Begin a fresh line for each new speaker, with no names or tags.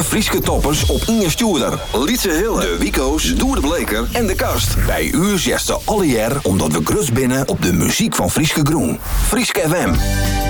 Frieske toppers op Inge Stuurder, Lietse Hille, de Wico's, Doer de Bleker en de Kast. Bij u zesde alle jaar omdat we grus binnen op de muziek van Frieske Groen. Frieske FM.